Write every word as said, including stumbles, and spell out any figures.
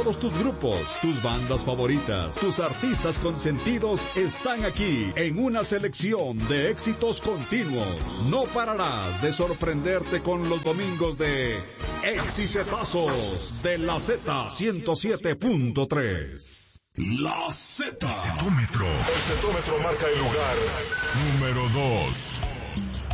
Todos tus grupos, tus bandas favoritas, tus artistas consentidos están aquí en una selección de éxitos continuos. No pararás de sorprenderte con los domingos de Exicetazos de la Z ciento siete punto tres. La Z. Cetómetro. El cetómetro marca el lugar número dos.